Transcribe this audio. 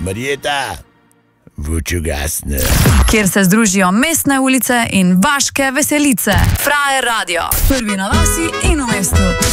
Marjeta, vuč ugasne. Kjer se združijo mestne ulice in vaške veselice. Frajer Radio, prvi na vasi in v mestu.